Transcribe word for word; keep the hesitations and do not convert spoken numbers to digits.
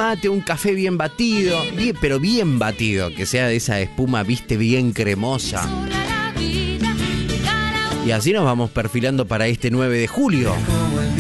mate, un café bien batido, bien, pero bien batido, que sea de esa espuma, viste, bien cremosa. Y así nos vamos perfilando para este nueve de julio.